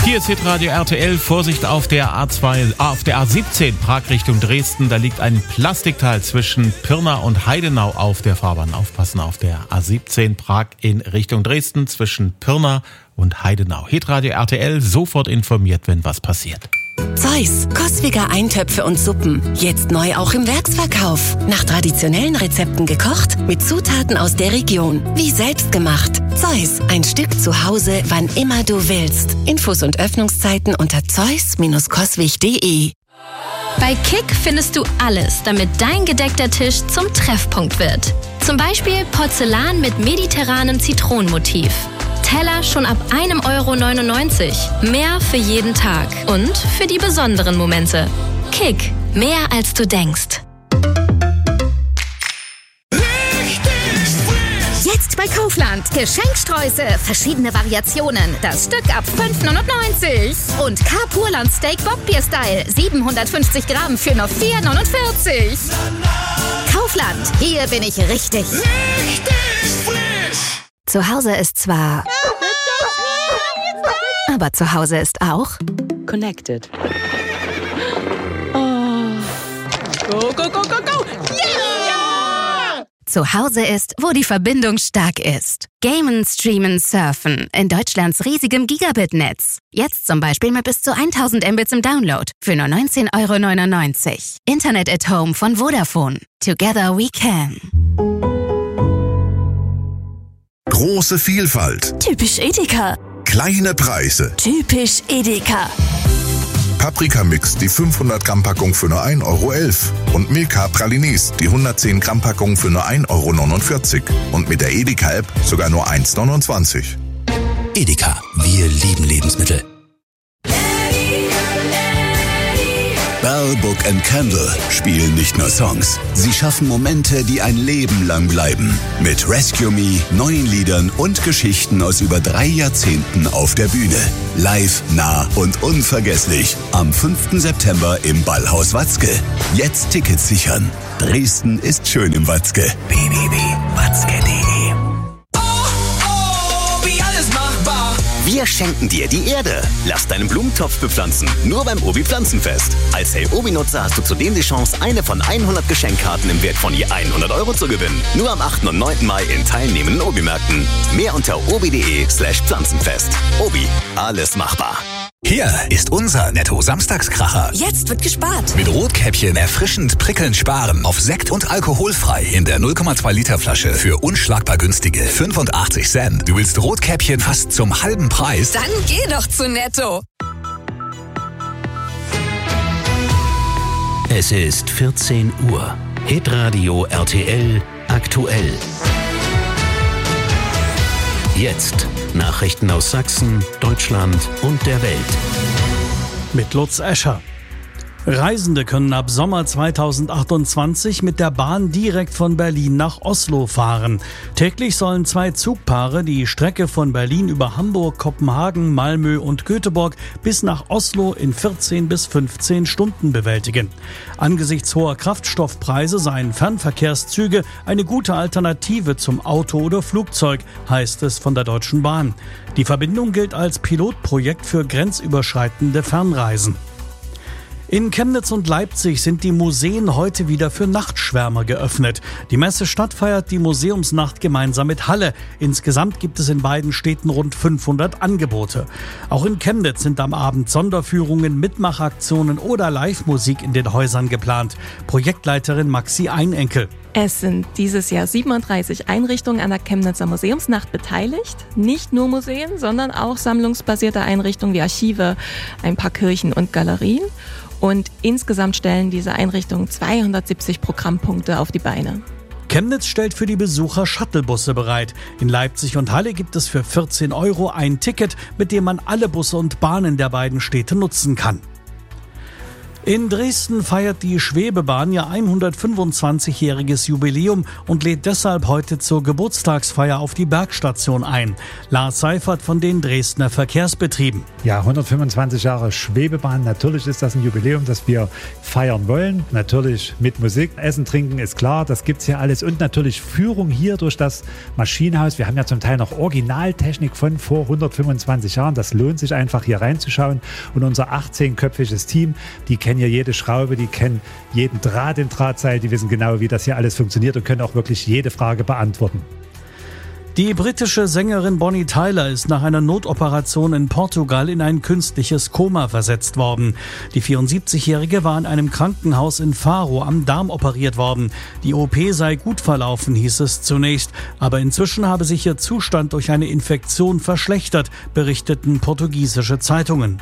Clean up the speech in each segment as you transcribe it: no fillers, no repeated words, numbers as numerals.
Hier ist Hitradio RTL. Vorsicht auf der A17 Prag Richtung Dresden. Da liegt ein Plastikteil zwischen Pirna und Heidenau auf der Fahrbahn. Aufpassen auf der A17 Prag in Richtung Dresden zwischen Pirna und Heidenau. Hitradio RTL, sofort informiert, wenn was passiert. Zeus, Coswigger Eintöpfe und Suppen. Jetzt neu auch im Werksverkauf. Nach traditionellen Rezepten gekocht, mit Zutaten aus der Region. Wie selbst gemacht. Zeus, ein Stück zu Hause, wann immer du willst. Infos und Öffnungszeiten unter zeus-coswig.de. Bei Kick findest du alles, damit dein gedeckter Tisch zum Treffpunkt wird. Zum Beispiel Porzellan mit mediterranem Zitronenmotiv. Teller schon ab 1,99 €. Mehr für jeden Tag und für die besonderen Momente. Kick, mehr als du denkst. Jetzt bei Kaufland. Geschenksträuße, verschiedene Variationen. Das Stück ab 5,99 €. Und K-Purland Steak Bockbier-Style. 750 Gramm für nur 4,49 €. Kaufland, hier bin ich richtig. Zu Hause ist zwar... aber zu Hause ist auch... Connected. Oh. Go, go, go, go, go! Yeah! Zu Hause ist, wo die Verbindung stark ist. Gamen, Streamen, Surfen in Deutschlands riesigem Gigabit-Netz. Jetzt zum Beispiel mit bis zu 1000 Mbits im Download für nur 19,99 €. Internet at Home von Vodafone. Together we can. Große Vielfalt. Typisch Edeka. Kleine Preise. Typisch Edeka. Paprika-Mix, die 500 Gramm Packung für nur 1,11 € und Milka Pralinis, die 110 Gramm Packung für nur 1,49 € und mit der Edeka-App sogar nur 1,29 €. Edeka, wir lieben Lebensmittel. Bell Book & Candle spielen nicht nur Songs. Sie schaffen Momente, die ein Leben lang bleiben. Mit Rescue Me, neuen Liedern und Geschichten aus über 3 Jahrzehnten auf der Bühne. Live, nah und unvergesslich. Am 5. September im Ballhaus Watzke. Jetzt Tickets sichern. Dresden ist schön im Watzke. www.watzke.de. Wir schenken dir die Erde. Lass deinen Blumentopf bepflanzen. Nur beim Obi Pflanzenfest. Als Hey Obi-Nutzer hast du zudem die Chance, eine von 100 Geschenkkarten im Wert von je 100 € zu gewinnen. Nur am 8. und 9. Mai in teilnehmenden Obi-Märkten. Mehr unter obi.de/Pflanzenfest. Obi, alles machbar. Hier ist unser Netto-Samstagskracher. Jetzt wird gespart. Mit Rotkäppchen erfrischend prickelnd sparen. Auf Sekt und alkoholfrei in der 0,2 Liter Flasche für unschlagbar günstige 85 Cent. Du willst Rotkäppchen fast zum halben Preis? Dann geh doch zu Netto. Es ist 14 Uhr. Hitradio RTL aktuell. Jetzt Nachrichten aus Sachsen, Deutschland und der Welt. Mit Lutz Escher. Reisende können ab Sommer 2028 mit der Bahn direkt von Berlin nach Oslo fahren. Täglich sollen 2 Zugpaare die Strecke von Berlin über Hamburg, Kopenhagen, Malmö und Göteborg bis nach Oslo in 14 bis 15 Stunden bewältigen. Angesichts hoher Kraftstoffpreise seien Fernverkehrszüge eine gute Alternative zum Auto oder Flugzeug, heißt es von der Deutschen Bahn. Die Verbindung gilt als Pilotprojekt für grenzüberschreitende Fernreisen. In Chemnitz und Leipzig sind die Museen heute wieder für Nachtschwärmer geöffnet. Die Messestadt feiert die Museumsnacht gemeinsam mit Halle. Insgesamt gibt es in beiden Städten rund 500 Angebote. Auch in Chemnitz sind am Abend Sonderführungen, Mitmachaktionen oder Live-Musik in den Häusern geplant. Projektleiterin Maxi Einenkel. Es sind dieses Jahr 37 Einrichtungen an der Chemnitzer Museumsnacht beteiligt. Nicht nur Museen, sondern auch sammlungsbasierte Einrichtungen wie Archive, ein paar Kirchen und Galerien. Und insgesamt stellen diese Einrichtungen 270 Programmpunkte auf die Beine. Chemnitz stellt für die Besucher Shuttlebusse bereit. In Leipzig und Halle gibt es für 14 € ein Ticket, mit dem man alle Busse und Bahnen der beiden Städte nutzen kann. In Dresden feiert die Schwebebahn ihr 125-jähriges Jubiläum und lädt deshalb heute zur Geburtstagsfeier auf die Bergstation ein. Lars Seifert von den Dresdner Verkehrsbetrieben. Ja, 125 Jahre Schwebebahn. Natürlich ist das ein Jubiläum, das wir feiern wollen. Natürlich mit Musik, Essen, Trinken ist klar, das gibt's hier alles. Und natürlich Führung hier durch das Maschinenhaus. Wir haben ja zum Teil noch Originaltechnik von vor 125 Jahren. Das lohnt sich einfach hier reinzuschauen. Und unser 18-köpfiges Team, die kennen hier jede Schraube, die kennen jeden Draht im Drahtseil, die wissen genau, wie das hier alles funktioniert und können auch wirklich jede Frage beantworten. Die britische Sängerin Bonnie Tyler ist nach einer Notoperation in Portugal in ein künstliches Koma versetzt worden. Die 74-Jährige war in einem Krankenhaus in Faro am Darm operiert worden. Die OP sei gut verlaufen, hieß es zunächst. Aber inzwischen habe sich ihr Zustand durch eine Infektion verschlechtert, berichteten portugiesische Zeitungen.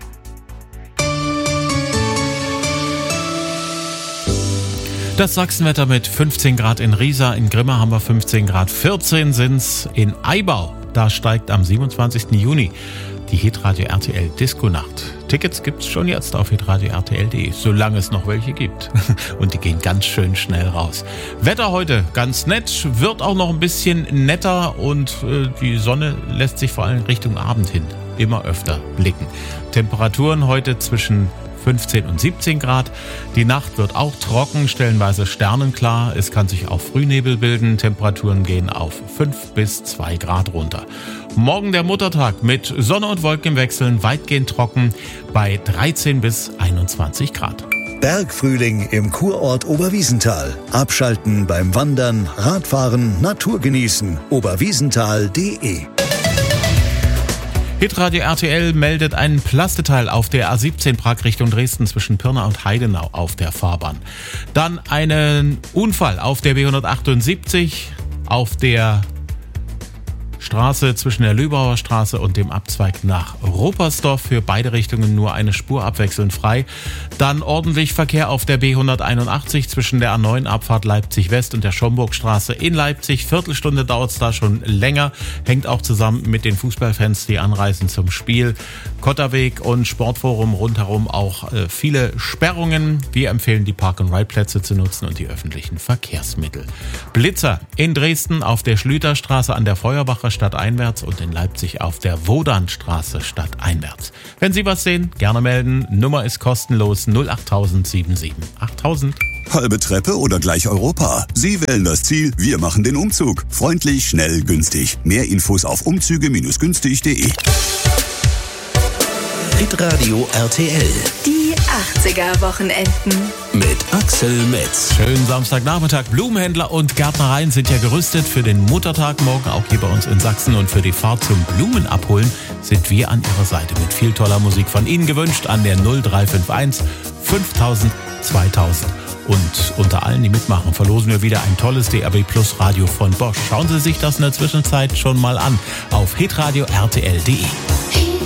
Das Sachsenwetter mit 15 Grad in Riesa, in Grimma haben wir 15 Grad, 14 sind's in Eibau. Da steigt am 27. Juni die Hitradio RTL Disco-Nacht. Tickets gibt's schon jetzt auf hitradio rtl.de, solange es noch welche gibt. Und die gehen ganz schön schnell raus. Wetter heute ganz nett, wird auch noch ein bisschen netter und die Sonne lässt sich vor allem Richtung Abend hin immer öfter blicken. Temperaturen heute zwischen 15 und 17 Grad. Die Nacht wird auch trocken, stellenweise sternenklar. Es kann sich auch Frühnebel bilden. Temperaturen gehen auf 5 bis 2 Grad runter. Morgen der Muttertag mit Sonne und Wolken im Wechseln, weitgehend trocken bei 13 bis 21 Grad. Bergfrühling im Kurort Oberwiesenthal. Abschalten beim Wandern, Radfahren, Natur genießen. oberwiesenthal.de. Hitradio RTL meldet einen Plasteteil auf der A17 Prag Richtung Dresden zwischen Pirna und Heidenau auf der Fahrbahn. Dann einen Unfall auf der B178 auf der Straße zwischen der Lübauer Straße und dem Abzweig nach Ruppersdorf. Für beide Richtungen nur eine Spur abwechselnd frei. Dann ordentlich Verkehr auf der B181 zwischen der A9 Abfahrt Leipzig West und der Schomburgstraße in Leipzig. Viertelstunde dauert es da schon länger. Hängt auch zusammen mit den Fußballfans, die anreisen zum Spiel. Kotterweg und Sportforum rundherum auch viele Sperrungen. Wir empfehlen, die Park-and-Ride-Plätze zu nutzen und die öffentlichen Verkehrsmittel. Blitzer in Dresden auf der Schlüterstraße an der Feuerwache stadteinwärts und in Leipzig auf der Wodanstraße stadteinwärts. Wenn Sie was sehen, gerne melden. Nummer ist kostenlos 08000 77 8000. Halbe Treppe oder gleich Europa? Sie wählen das Ziel, wir machen den Umzug. Freundlich, schnell, günstig. Mehr Infos auf umzüge-günstig.de. Hitradio RTL. Die 80er-Wochenenden. Mit Axel Metz. Schönen Samstagnachmittag. Blumenhändler und Gärtnereien sind ja gerüstet für den Muttertag morgen, auch hier bei uns in Sachsen. Und für die Fahrt zum Blumenabholen sind wir an Ihrer Seite mit viel toller Musik von Ihnen gewünscht an der 0351 5000 2000. Und unter allen, die mitmachen, verlosen wir wieder ein tolles DAB Plus Radio von Bosch. Schauen Sie sich das in der Zwischenzeit schon mal an auf hitradio rtl.de.